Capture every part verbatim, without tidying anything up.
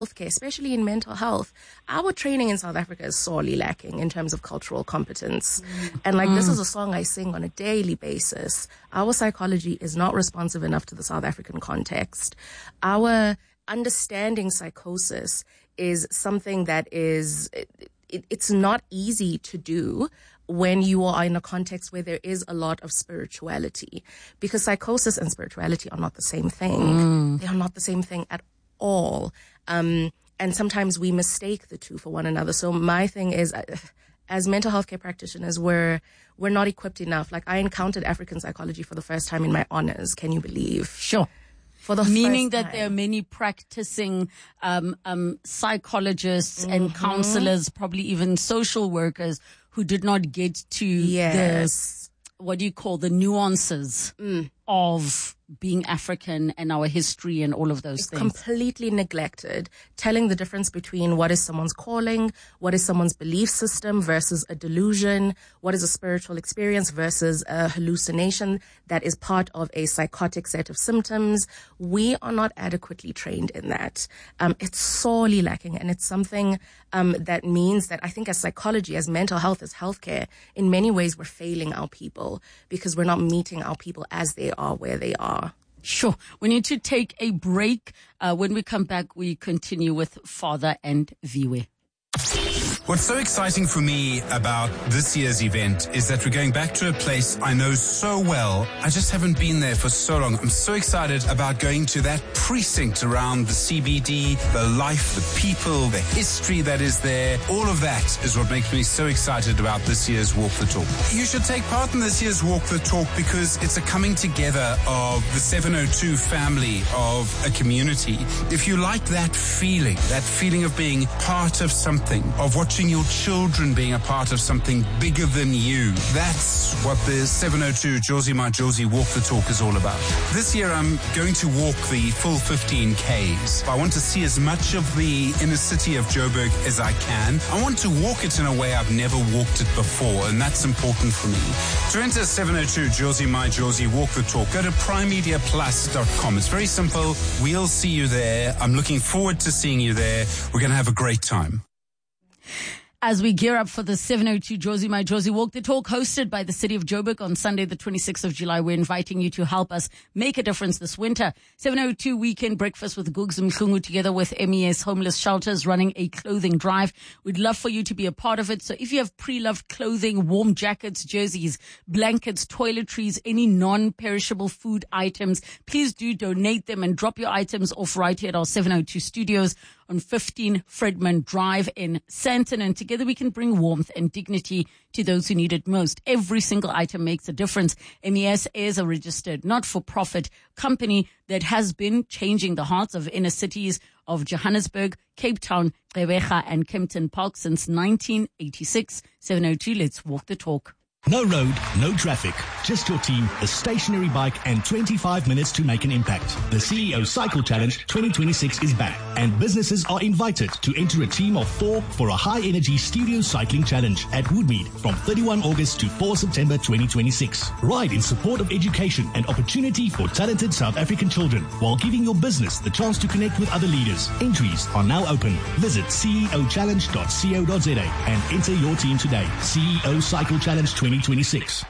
healthcare, especially in mental health, our training in South Africa is sorely lacking in terms of cultural competence. Mm. And like, mm. this is a song I sing on a daily basis. Our psychology is not responsive enough to the South African context. Our understanding psychosis is something that is, it, it's not easy to do when you are in a context where there is a lot of spirituality, because psychosis and spirituality are not the same thing. Mm. They are not the same thing at all. Um, and sometimes we mistake the two for one another. So my thing is, uh, as mental health care practitioners, we're, we're not equipped enough. Like, I encountered African psychology for the first time in my honors. Can you believe? Sure. For the Meaning first that time. there are many practicing um, um, psychologists mm-hmm. and counselors, probably even social workers, who did not get to yes. the, what do you call, the nuances mm. of being African and our history and all of those it's things. Completely neglected, telling the difference between what is someone's calling, what is someone's belief system versus a delusion, what is a spiritual experience versus a hallucination that is part of a psychotic set of symptoms. We are not adequately trained in that. Um, it's sorely lacking, and it's something um, that means that I think as psychology, as mental health, as healthcare, in many ways we're failing our people because we're not meeting our people as they are, where they are. Sure. We need to take a break. Uh, when we come back, we continue with Father and Viwe. What's so exciting for me about this year's event is that we're going back to a place I know so well. I just haven't been there for so long. I'm so excited about going to that precinct around the C B D, the life, the people, the history that is there. All of that is what makes me so excited about this year's Walk the Talk. You should take part in this year's Walk the Talk because it's a coming together of the seven oh two family of a community. If you like that feeling, that feeling of being part of something, of watching your children being a part of something bigger than you. That's what the seven oh two Josie My Josie Walk the Talk is all about. This year I'm going to walk the full fifteen Ks. I want to see as much of the inner city of Joburg as I can. I want to walk it in a way I've never walked it before, and that's important for me. To enter seven oh two Josie My Josie Walk the Talk, go to prime media plus dot com. It's very simple. We'll see you there. I'm looking forward to seeing you there. We're going to have a great time. As we gear up for the seven oh two Josie My Josie Walk the Talk, hosted by the City of Joburg on Sunday, the twenty-sixth of July, we're inviting you to help us make a difference this winter. seven oh two Weekend Breakfast with Gugs Mhlungu, together with M E S Homeless Shelters, running a clothing drive. We'd love for you to be a part of it. So if you have pre-loved clothing, warm jackets, jerseys, blankets, toiletries, any non-perishable food items, please do donate them and drop your items off right here at our seven oh two studios on fifteen Fredman Drive in Sandton, and together we can bring warmth and dignity to those who need it most. Every single item makes a difference. M E S is a registered not-for-profit company that has been changing the hearts of inner cities of Johannesburg, Cape Town, Gqeberha and Kempton Park since nineteen eighty-six. seven oh two, let's walk the talk. No road, no traffic, just your team, a stationary bike, and twenty-five minutes to make an impact. The C E O Cycle Challenge twenty twenty-six is back, and businesses are invited to enter a team of four for a high-energy studio cycling challenge at Woodmead from thirty-first August to fourth September twenty twenty-six. Ride in support of education and opportunity for talented South African children, while giving your business the chance to connect with other leaders. Entries are now open. Visit c e o challenge dot co dot za and enter your team today. C E O Cycle Challenge twenty twenty-six.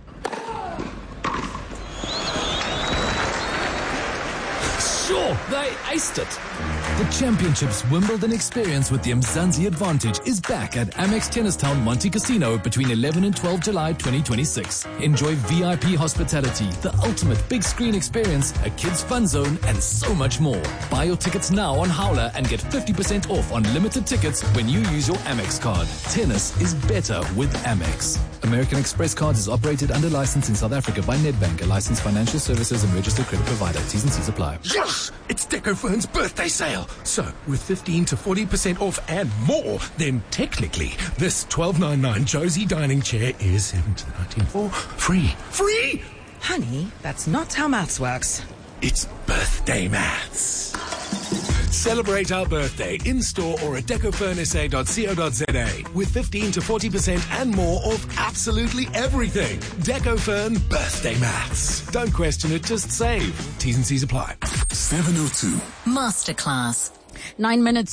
Sure, they aced it. The Championships Wimbledon experience with the Mzansi Advantage is back at Amex Tennis Town Monte Casino between eleven and twelve July twenty twenty-six. Enjoy V I P hospitality, the ultimate big screen experience, a kids fun zone, and so much more. Buy your tickets now on Howler and get fifty percent off on limited tickets when you use your Amex card. Tennis is better with Amex. American Express Cards is operated under license in South Africa by Nedbank, a licensed financial services and registered credit provider. T's and C's apply. Yes! It's Decofern's birthday sale. So, with fifteen to forty percent off and more, then technically, this twelve ninety-nine Josie dining chair is seventeen ninety-four free. Free? Honey, that's not how maths works. It's birthday maths. Celebrate our birthday in-store or at decofurn dot co dot za with fifteen to forty percent and more off absolutely everything. Decofern birthday maths. Don't question it, just save. T's and C's apply. seven oh two Masterclass Nine minutes